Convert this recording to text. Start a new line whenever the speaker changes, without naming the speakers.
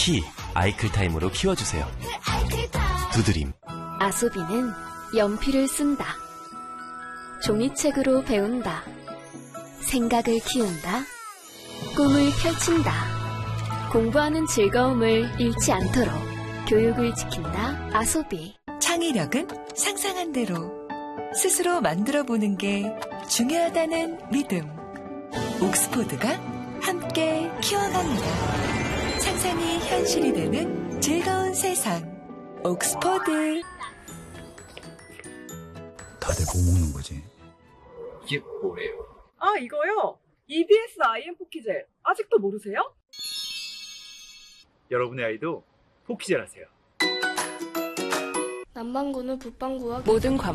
키 아이클타임으로 키워주세요. 두드림.
아소비는 연필을 쓴다. 종이책으로 배운다. 생각을 키운다. 꿈을 펼친다. 공부하는 즐거움을 잃지 않도록 교육을 지킨다. 아소비.
창의력은 상상한 대로 스스로 만들어보는 게 중요하다는 믿음. 옥스포드가 함께 키워갑니다. 상상이 현실이 되는 즐거운 세상. 옥스포드.
다들 뭐 먹는 거지?
이게 뭐래요?
아, 이거요? EBS IM 포키젤. 아직도 모르세요?
여러분의 아이도 포키젤 하세요.
남반구는 북반구와
모든 과목